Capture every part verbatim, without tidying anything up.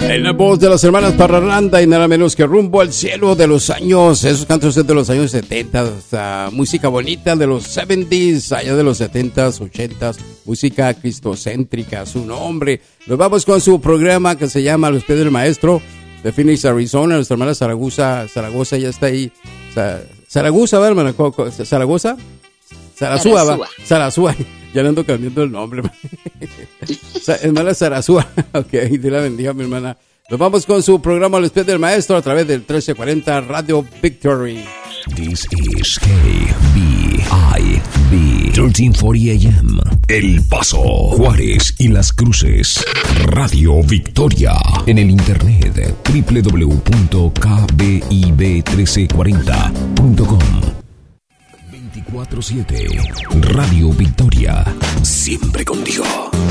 En la voz de las hermanas Parranda y nada menos que Rumbo al Cielo de los años, esos cantos de los años setenta, uh, música bonita de los setenta, allá de los setenta, ochenta, música cristocéntrica, su nombre. Nos vamos con su programa que se llama Los Pies del Maestro, de Phoenix, Arizona. Nuestra hermana Zaragoza, Zaragoza ya está ahí. Zaragoza, ¿va, hermana? ¿Zaragoza? Zarazúa, va. Zarazúa. Ya le ando cambiando el nombre. Hermana Zarazúa. Ok, Dios la bendiga, mi hermana. Nos vamos con su programa Los Pies del Maestro a través del trece cuarenta Radio Victory. This is K B I B trece cuarenta A M. El Paso, Juárez y Las Cruces. Radio Victoria. En el internet doble u doble u doble u punto k b i b trece cuarenta punto com. veinticuatro siete. Radio Victoria. Siempre contigo.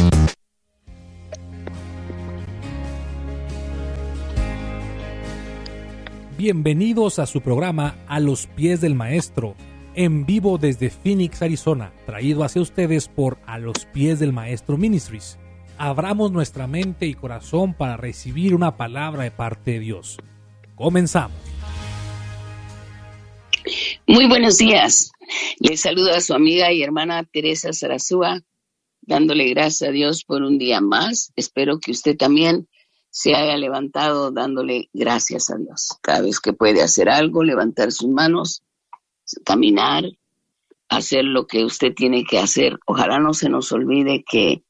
Bienvenidos a su programa A los Pies del Maestro, en vivo desde Phoenix, Arizona, traído hacia ustedes por A los Pies del Maestro Ministries. Abramos nuestra mente y corazón para recibir una palabra de parte de Dios. Comenzamos. Muy buenos días. Les saluda a su amiga y hermana Teresa Zarazúa, dándole gracias a Dios por un día más. Espero que usted también se haya levantado dándole gracias a Dios. Cada vez que puede hacer algo, levantar sus manos, caminar, hacer lo que usted tiene que hacer. Ojalá no se nos olvide que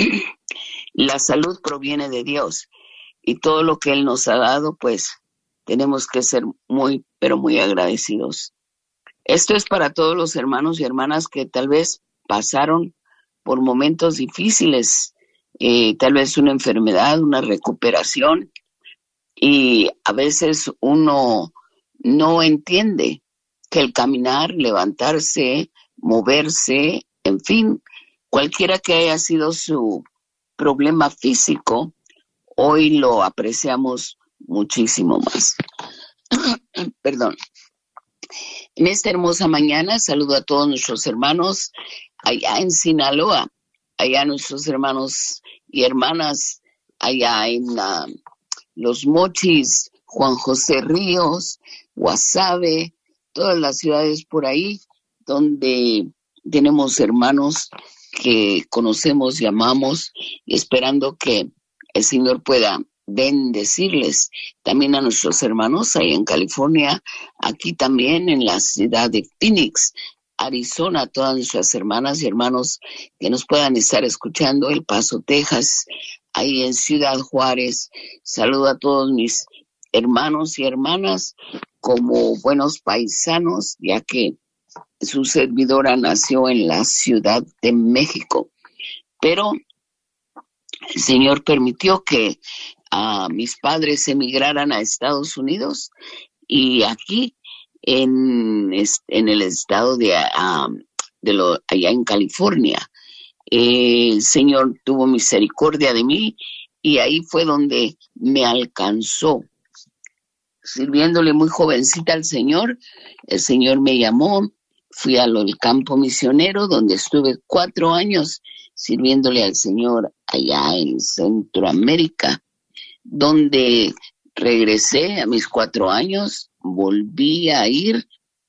la salud proviene de Dios y todo lo que Él nos ha dado, pues tenemos que ser muy, pero muy agradecidos. Esto es para todos los hermanos y hermanas que tal vez pasaron por momentos difíciles, eh, tal vez una enfermedad, una recuperación, y a veces uno no entiende que el caminar, levantarse, moverse, en fin, cualquiera que haya sido su problema físico, hoy lo apreciamos muchísimo más. Perdón. En esta hermosa mañana saludo a todos nuestros hermanos allá en Sinaloa, allá nuestros hermanos y hermanas allá en uh, Los Mochis, Juan José Ríos, Guasave, todas las ciudades por ahí donde tenemos hermanos que conocemos y amamos, y esperando que el Señor pueda bendecirles. También a nuestros hermanos ahí en California, aquí también en la ciudad de Phoenix, Arizona, todas nuestras hermanas y hermanos que nos puedan estar escuchando, El Paso, Texas, ahí en Ciudad Juárez. Saludo a todos mis hermanos y hermanas como buenos paisanos, ya que su servidora nació en la Ciudad de México, pero el Señor permitió que Uh, mis padres emigraran a Estados Unidos, y aquí en, en el estado de, uh, de lo, allá en California, eh, el Señor tuvo misericordia de mí, y ahí fue donde me alcanzó, sirviéndole muy jovencita al Señor. El Señor me llamó, fui al campo misionero donde estuve cuatro años sirviéndole al Señor allá en Centroamérica, donde regresé a mis cuatro años, volví a ir,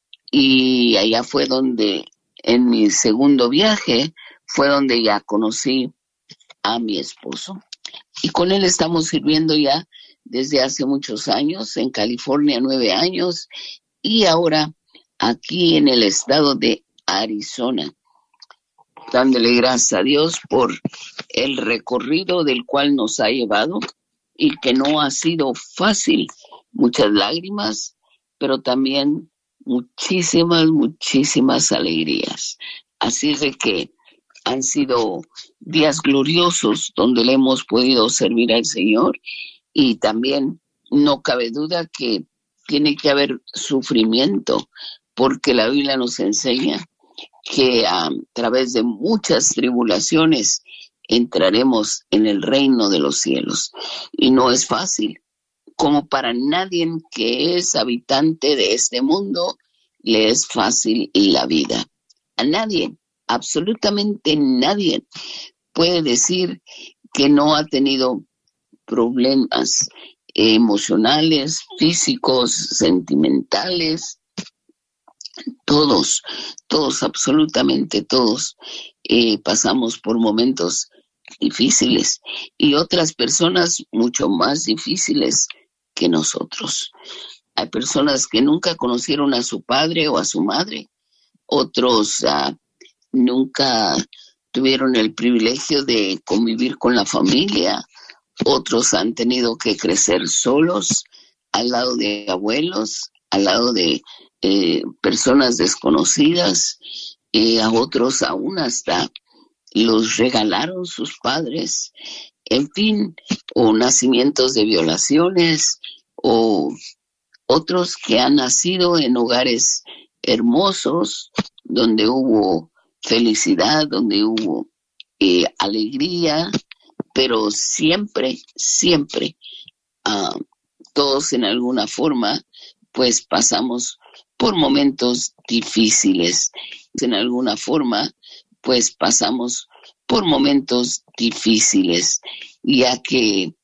y allá fue donde, en mi segundo viaje, fue donde ya conocí a mi esposo. Y con él estamos sirviendo ya desde hace muchos años, en California nueve años, y ahora aquí en el estado de Arizona, dándole gracias a Dios por el recorrido del cual nos ha llevado, y que no ha sido fácil, muchas lágrimas, pero también muchísimas, muchísimas alegrías. Así es de que han sido días gloriosos donde le hemos podido servir al Señor, y también no cabe duda que tiene que haber sufrimiento, porque la Biblia nos enseña que a través de muchas tribulaciones entraremos en el reino de los cielos. Y no es fácil, como para nadie que es habitante de este mundo le es fácil la vida. A nadie, absolutamente nadie puede decir que no ha tenido problemas emocionales, físicos, sentimentales, todos, todos, absolutamente todos, eh, pasamos por momentos difíciles y otras personas mucho más difíciles que nosotros. Hay personas que nunca conocieron a su padre o a su madre, otros uh, nunca tuvieron el privilegio de convivir con la familia, otros han tenido que crecer solos, al lado de abuelos, al lado de eh, personas desconocidas, eh, a otros aún hasta los regalaron sus padres, en fin, o nacimientos de violaciones, o otros que han nacido en hogares hermosos, donde hubo felicidad, donde hubo eh, alegría, pero siempre, siempre, uh, todos en alguna forma, pues pasamos por momentos difíciles. En alguna forma, pues pasamos por momentos difíciles, ya que